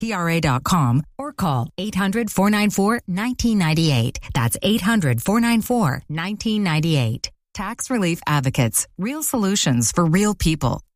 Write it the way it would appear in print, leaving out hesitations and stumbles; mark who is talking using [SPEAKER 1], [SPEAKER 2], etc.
[SPEAKER 1] TRA.com or call 800-494-1998. That's 800-494-1998. Tax Relief Advocates. Real solutions for real people.